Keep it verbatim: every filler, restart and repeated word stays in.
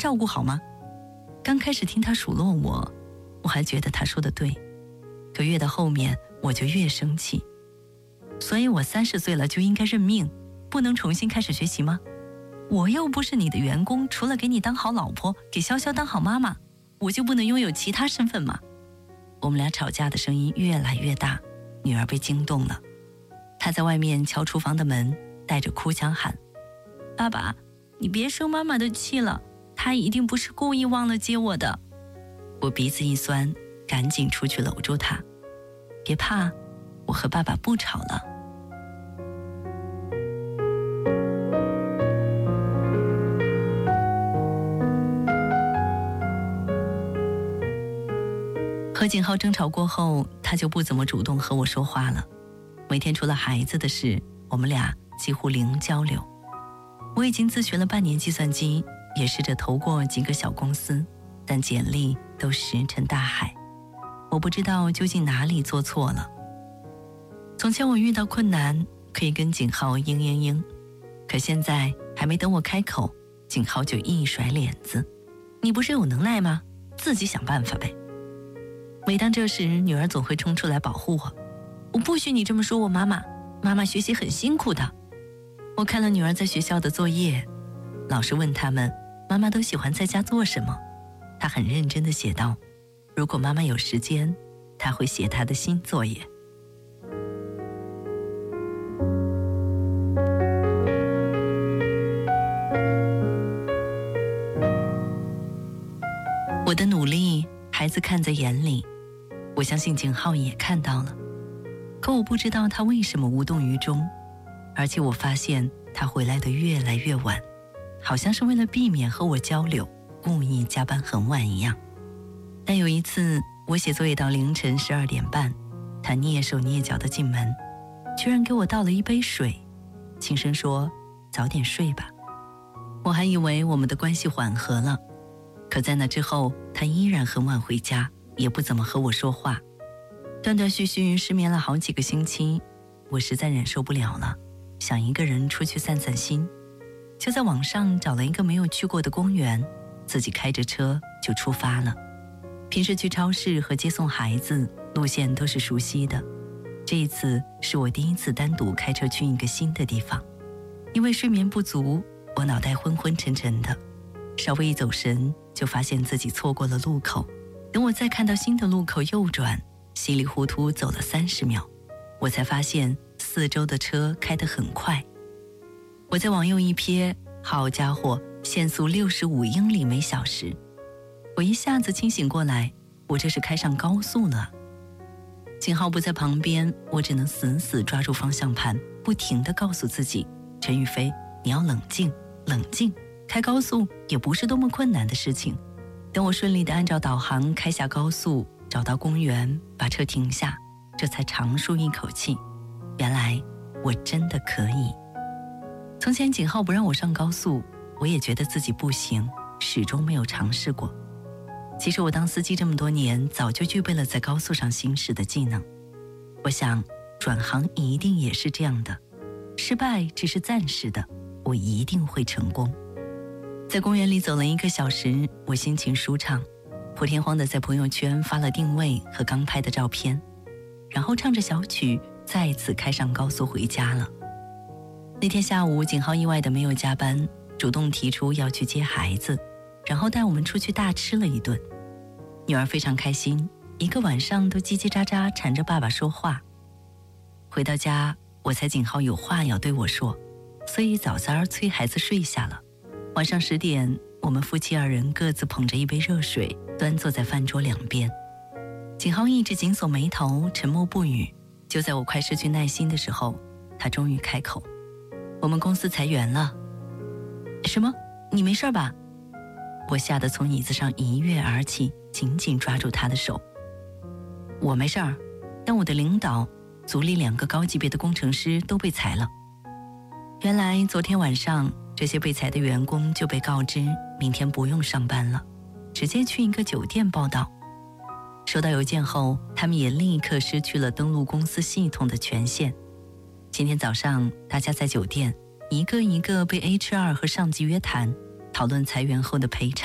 照顾好吗？刚开始听他数落我，我还觉得他说的对，可越到后面我就越生气。所以我三十岁了就应该认命，不能重新开始学习吗？我又不是你的员工，除了给你当好老婆，给潇潇当好妈妈，我就不能拥有其他身份吗？我们俩吵架的声音越来越大，女儿被惊动了，她在外面敲厨房的门，带着哭腔喊：爸爸，你别生妈妈的气了，她一定不是故意忘了接我的。我鼻子一酸，赶紧出去搂住她，别怕，我和爸爸不吵了。和景浩争吵过后，他就不怎么主动和我说话了。每天除了孩子的事，我们俩几乎零交流。我已经自学了半年计算机，也试着投过几个小公司，但简历都石沉大海。我不知道究竟哪里做错了。从前我遇到困难可以跟景浩嘤嘤嘤，可现在还没等我开口，景浩就一甩脸子：你不是有能耐吗？自己想办法呗。每当这时，女儿总会冲出来保护我。我不许你这么说我妈妈，妈妈学习很辛苦的。我看了女儿在学校的作业，老师问他们妈妈都喜欢在家做什么，她很认真地写道：如果妈妈有时间，她会写她的新作业。我的努力，孩子看在眼里，我相信景浩也看到了，可我不知道他为什么无动于衷，而且我发现他回来的越来越晚，好像是为了避免和我交流，故意加班很晚一样。但有一次我写作业到凌晨十二点半，他蹑手蹑脚地进门，居然给我倒了一杯水，轻声说：早点睡吧。我还以为我们的关系缓和了，可在那之后，他依然很晚回家，也不怎么和我说话，断断续续失眠了好几个星期。我实在忍受不了了，想一个人出去散散心，就在网上找了一个没有去过的公园，自己开着车就出发了。平时去超市和接送孩子，路线都是熟悉的，这一次是我第一次单独开车去一个新的地方。因为睡眠不足，我脑袋昏昏沉沉的，稍微一走神就发现自己错过了路口。等我再看到新的路口右转，稀里糊涂走了三十秒，我才发现四周的车开得很快。我再往右一瞥，好家伙，限速六十五英里每小时。我一下子清醒过来，我这是开上高速了。景浩不在旁边，我只能死死抓住方向盘，不停地告诉自己：陈宇飞，你要冷静，冷静，开高速也不是多么困难的事情。等我顺利地按照导航开下高速，找到公园，把车停下，这才长舒一口气。原来我真的可以。从前景浩不让我上高速，我也觉得自己不行，始终没有尝试过。其实我当司机这么多年，早就具备了在高速上行驶的技能。我想转行一定也是这样的，失败只是暂时的，我一定会成功。在公园里走了一个小时，我心情舒畅，破天荒地在朋友圈发了定位和刚拍的照片，然后唱着小曲再次开上高速回家了。那天下午，景浩意外的没有加班，主动提出要去接孩子，然后带我们出去大吃了一顿。女儿非常开心，一个晚上都叽叽喳喳缠着爸爸说话。回到家，我猜景浩有话要对我说，所以早早催孩子睡下了。晚上十点，我们夫妻二人各自捧着一杯热水，端坐在饭桌两边。景浩一直紧锁眉头，沉默不语。就在我快失去耐心的时候，他终于开口：我们公司裁员了。什么？你没事吧？我吓得从椅子上一跃而起，紧紧抓住他的手。我没事儿，但我的领导，组里两个高级别的工程师都被裁了。原来昨天晚上，这些被裁的员工就被告知明天不用上班了，直接去一个酒店报到。收到邮件后，他们也立刻失去了登录公司系统的权限。今天早上，大家在酒店一个一个被 H R 和上级约谈，讨论裁员后的赔偿。